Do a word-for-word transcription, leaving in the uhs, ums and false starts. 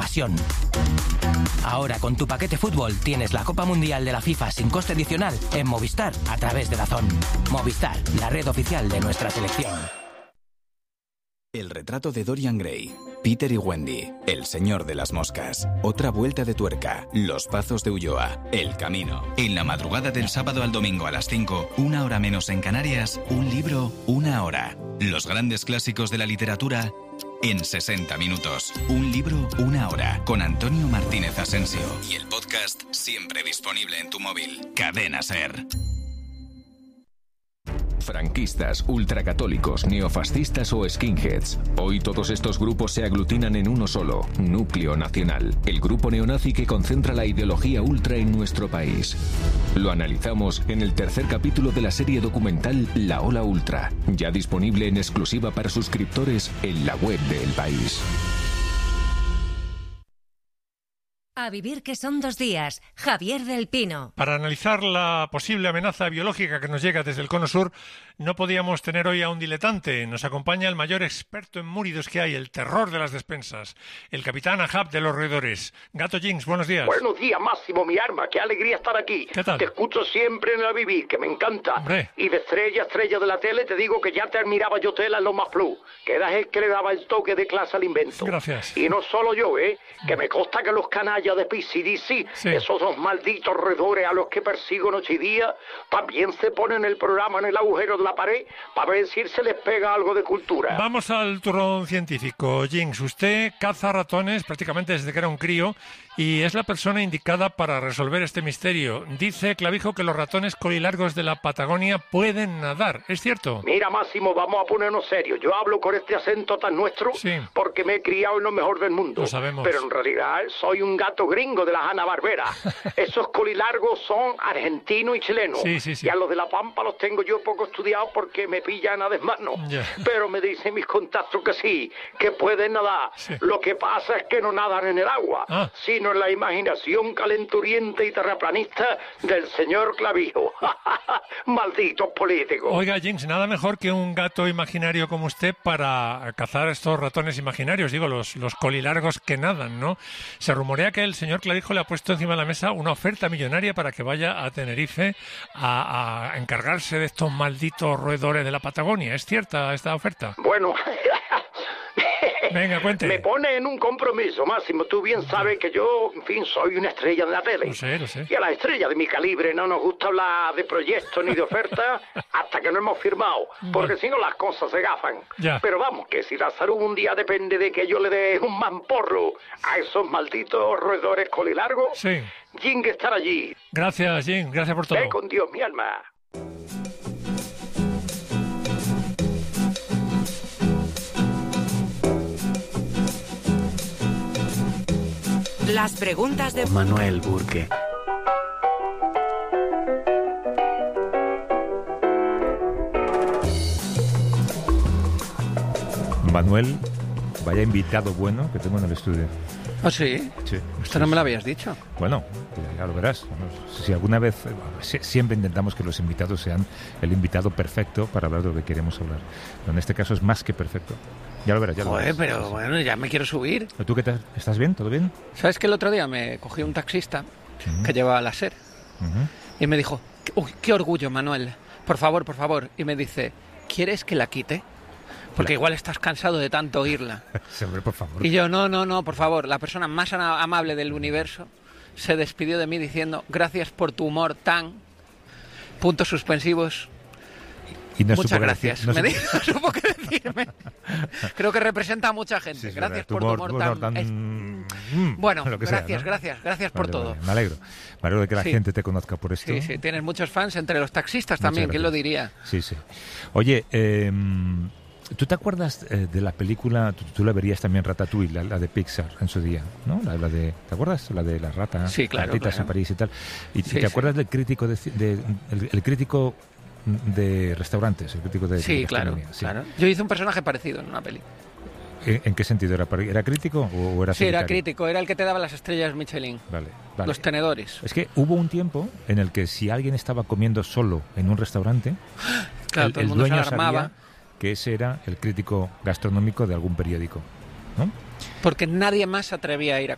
pasión. Ahora con tu paquete fútbol tienes la Copa Mundial de la FIFA sin coste adicional en Movistar a través de DAZN. Movistar, la red oficial de nuestra selección. El retrato de Dorian Gray, Peter y Wendy, El señor de las moscas, Otra vuelta de tuerca, Los pazos de Ulloa, El camino. En la madrugada del sábado al domingo a las cinco, una hora menos en Canarias, un libro, una hora. Los grandes clásicos de la literatura en sesenta minutos. Un libro, una hora. Con Antonio Martínez Asensio. Y el podcast siempre disponible en tu móvil. Cadena SER. Franquistas, ultracatólicos, neofascistas o skinheads. Hoy todos estos grupos se aglutinan en uno solo, Núcleo Nacional, el grupo neonazi que concentra la ideología ultra en nuestro país. Lo analizamos en el tercer capítulo de la serie documental La Ola Ultra, ya disponible en exclusiva para suscriptores en la web de El País. A vivir que son dos días. Javier del Pino. Para analizar la posible amenaza biológica que nos llega desde el Cono Sur, no podíamos tener hoy a un diletante. Nos acompaña el mayor experto en múridos que hay, el terror de las despensas, el capitán Ahab de los roedores. Gato Jinx, buenos días. Buenos días, Máximo, mi arma. Qué alegría estar aquí. ¿Qué tal? Te escucho siempre en el Vivir, que me encanta. Hombre. Y de estrella a estrella de la tele te digo que ya te admiraba yo tela en lo más plus, que eras el que le daba el toque de clase al invento. Gracias. Y no solo yo, ¿eh? Que me consta que los canallas de P C D C, Sí. esos dos malditos roedores a los que persigo noche y día, también se ponen el programa en el agujero de la pared para ver si se les pega algo de cultura. Vamos al turrón científico. Jinx, usted caza ratones prácticamente desde que era un crío y es la persona indicada para resolver este misterio. Dice Clavijo que los ratones colilargos de la Patagonia pueden nadar. ¿Es cierto? Mira, Máximo, vamos a ponernos serios. Yo hablo con este acento tan nuestro Sí. porque me he criado en lo mejor del mundo. Lo sabemos. Pero en realidad soy un gato gringo de la Hanna-Barbera. Esos colilargos son argentinos y chilenos. Sí, sí, sí. Y a los de La Pampa los tengo yo poco estudiados porque me pillan a desmano. Ya. Pero me dicen mis contactos que sí, que pueden nadar. Sí. Lo que pasa es que no nadan en el agua, Ah. sino en la imaginación calenturienta y terraplanista del señor Clavijo. Malditos políticos. Oiga, Jinx, nada mejor que un gato imaginario como usted para cazar estos ratones imaginarios, digo, los, los colilargos que nadan, ¿no? Se rumorea que el señor Clavijo le ha puesto encima de la mesa una oferta millonaria para que vaya a Tenerife a, a encargarse de estos malditos roedores de la Patagonia. ¿Es cierta esta oferta? Bueno, Venga, cuente. me pone en un compromiso, Máximo. Tú bien sabes que yo, en fin, soy una estrella de la tele. Lo sé, lo sé. Y a las estrellas de mi calibre no nos gusta hablar de proyectos ni de ofertas hasta que no hemos firmado, porque Bueno. si no las cosas se gafan. Ya. Pero vamos, que si la salud un día depende de que yo le dé un mamporro a esos malditos roedores colilargos, Sí. Jing estar allí. Gracias, Jinx. Gracias por todo. Ve con Dios, mi alma. Las preguntas de Manuel Burke. Manuel, vaya invitado bueno que tengo en el estudio. ¿Ah, sí? Sí. Esto no me lo habías dicho. Bueno, ya, ya lo verás. Vamos, si alguna vez, eh, si- siempre intentamos que los invitados sean el invitado perfecto para hablar de lo que queremos hablar. Pero en este caso es más que perfecto. Ya lo verás, ya lo Joder, verás. pero bueno, ya me quiero subir. ¿Tú qué tal? ¿Estás bien? ¿Todo bien? ¿Sabes que el otro día me cogí un taxista que llevaba la SER Ujú. y me dijo, uy, qué orgullo, Manuel, por favor, por favor. Y me dice, ¿quieres que la quite? Porque igual estás cansado de tanto oírla. Sí, hombre, por favor. Y yo, no, no, no, por favor. La persona más ana- amable del universo se despidió de mí diciendo, gracias por tu humor tan... Puntos suspensivos. Y no Muchas supo qué gracias. decir, no me supo- dijo, no supo qué decirme. Creo que representa a mucha gente. Sí, sí, gracias tu por tu humor- humor, tu humor tan... tan- es- Mm, Bueno, lo que sea, gracias, ¿no? gracias, gracias por Vale, todo. vale, me alegro. Me alegro de que la Sí. gente te conozca por esto. Sí, sí, tienes muchos fans entre los taxistas Muchas también, ¿quién lo gracias. diría? Sí, sí. Oye, eh, ¿tú te acuerdas eh, de la película, tú, tú la verías también, Ratatouille, la, la de Pixar en su día, ¿no? La, la de, ¿te acuerdas? La de la rata, Sí, claro, ratitas claro. en París y tal. ¿Y Sí, te sí. acuerdas del crítico de, ci- de- el, el crítico de restaurantes, el crítico de Sí, de claro, gastronomía? Sí. claro. Yo hice un personaje parecido en una peli. ¿En, en qué sentido? ¿Era, par- era crítico o, o era Sí, era solitario? crítico, era el que te daba las estrellas Michelin. Vale, vale. Los tenedores. Es que hubo un tiempo en el que si alguien estaba comiendo solo en un restaurante, Claro, el, todo el el mundo se dueño alarmaba. sabía que ese era el crítico gastronómico de algún periódico, ¿no? Porque nadie más se atrevía a ir a